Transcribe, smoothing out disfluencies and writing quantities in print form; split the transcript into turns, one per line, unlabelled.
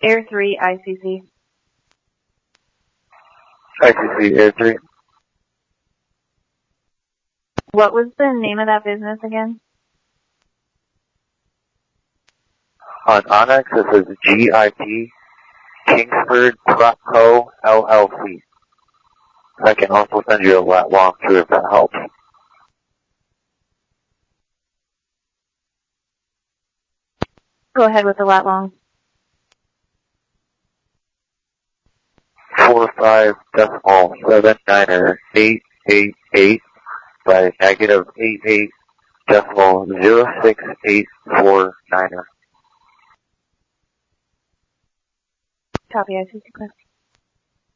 Air 3, ICC.
ICC, Air 3.
What was the name of that business again?
On Onyx, this is GIP, Kingsford Prop Co. LLC. I can also send you a lat long too if that helps.
Go ahead with the lat long.
45.79888 by negative 88.06849.
Copy, ICC.